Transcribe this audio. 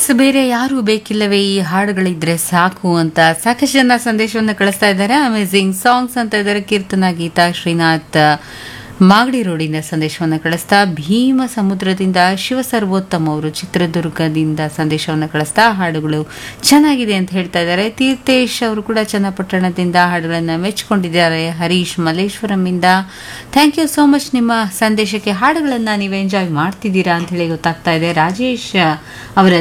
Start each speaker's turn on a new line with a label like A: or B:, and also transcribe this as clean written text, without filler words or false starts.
A: S ಬೇರೆ ಯಾರೂ ಬೇಕಿಲ್ಲವೇ ಈ ಹಾಡುಗಳಿದ್ರೆ ಸಾಕು ಅಂತ ಸಾಕಷ್ಟು ಜನ ಸಂದೇಶವನ್ನು ಕಳಿಸ್ತಾ ಇದ್ದಾರೆ. ಅಮೇಝಿಂಗ್ ಸಾಂಗ್ಸ್ ಅಂತ ಇದ್ದಾರೆ. ಕೀರ್ತನಾ, ಗೀತಾ, ಶ್ರೀನಾಥ್ ಮಾಗಡಿ ರೋಡಿನ ಸಂದೇಶವನ್ನು ಕಳಿಸ್ತಾ, ಭೀಮ ಸಮುದ್ರದಿಂದ ಶಿವ ಸರ್ವೋತ್ತಮ್ ಅವರು ಚಿತ್ರದುರ್ಗದಿಂದ ಸಂದೇಶವನ್ನು ಕಳಿಸ್ತಾ ಹಾಡುಗಳು ಚೆನ್ನಾಗಿದೆ ಅಂತ ಹೇಳ್ತಾ ಇದ್ದಾರೆ. ತೀರ್ಥೇಶ್ ಅವರು ಕೂಡ ಚನ್ನಪಟ್ಟಣದಿಂದ ಹಾಡುಗಳನ್ನು ಮೆಚ್ಚಿಕೊಂಡಿದ್ದಾರೆ. Harish ಮಲ್ಲೇಶ್ವರಮಿಂದ thank you so much ನಿಮ್ಮ ಸಂದೇಶಕ್ಕೆ. ಹಾಡುಗಳನ್ನು ನೀವು ಎಂಜಾಯ್ ಮಾಡ್ತಿದ್ದೀರಾ ಅಂತ ಹೇಳಿ ಗೊತ್ತಾಗ್ತಾ ಇದೆ. ರಾಜೇಶ್ ಅವರ